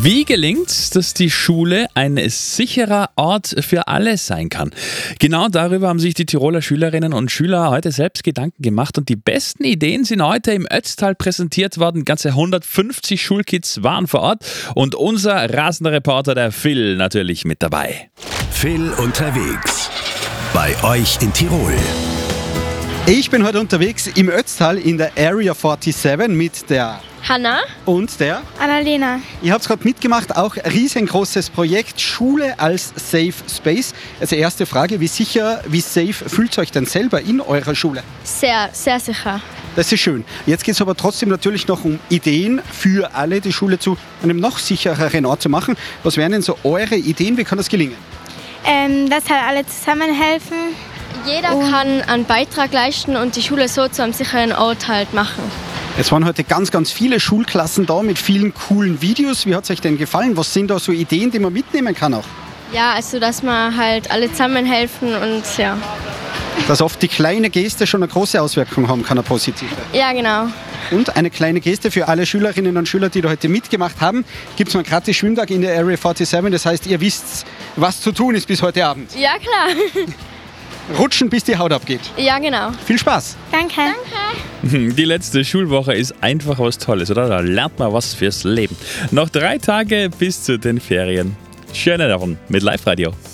Wie gelingt es, dass die Schule ein sicherer Ort für alle sein kann? Genau darüber haben sich die Tiroler Schülerinnen und Schüler heute selbst Gedanken gemacht und die besten Ideen sind heute im Ötztal präsentiert worden. Ganze 150 Schulkids waren vor Ort und unser rasender Reporter, der Phil, natürlich mit dabei. Phil unterwegs. Bei euch in Tirol. Ich bin heute unterwegs im Ötztal in der Area 47 mit der Hanna und der Annalena. Ihr habt es gerade mitgemacht, auch riesengroßes Projekt, Schule als Safe Space. Also erste Frage, wie sicher, wie safe fühlt ihr euch denn selber in eurer Schule? Sehr, sehr sicher. Das ist schön. Jetzt geht es aber trotzdem natürlich noch um Ideen für alle, die Schule zu einem noch sichereren Ort zu machen. Was wären denn so eure Ideen, wie kann das gelingen? Dass halt alle zusammenhelfen. Jeder kann einen Beitrag leisten und die Schule so zu einem sicheren Ort halt machen. Es waren heute ganz, ganz viele Schulklassen da mit vielen coolen Videos. Wie hat es euch denn gefallen? Was sind da so Ideen, die man mitnehmen kann auch? Ja, also dass wir halt alle zusammenhelfen und ja. Dass oft die kleine Geste schon eine große Auswirkung haben kann, eine positive. Ja, genau. Und eine kleine Geste für alle Schülerinnen und Schüler, die da heute mitgemacht haben. Gibt es mal gratis Schwimmtag in der Area 47. Das heißt, ihr wisst, was zu tun ist bis heute Abend. Ja, klar. Rutschen, bis die Haut abgeht. Ja, genau. Viel Spaß. Danke. Die letzte Schulwoche ist einfach was Tolles, oder? Da lernt man was fürs Leben. Noch 3 Tage bis zu den Ferien. Schöne Wochen mit Live-Radio.